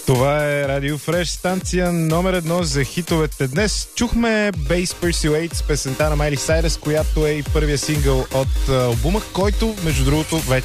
Това е Радио Фреш, станция номер 1 за хитовете. Днес чухме Bass Pursuit с песента на Майли Сайръс, която е и първия сингъл от албума, който, между другото, вече